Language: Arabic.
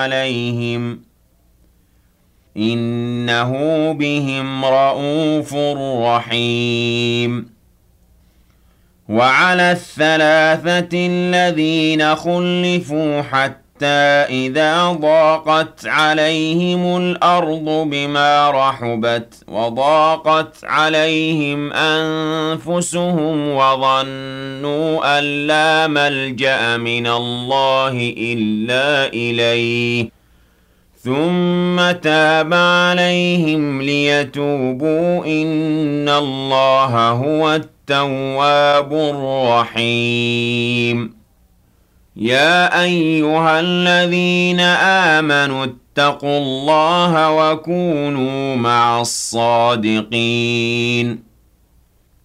عليهم إنه بهم رءوف رحيم وعلى الثلاثة الذين خلفوا حتى إذا ضاقت عليهم الأرض بما رحبت وضاقت عليهم أنفسهم وظنوا أن لا ملجأ من الله إلا إليه ثم تاب عليهم ليتوبوا إن الله هو التواب الرحيم يا أيها الذين آمنوا اتقوا الله وكونوا مع الصادقين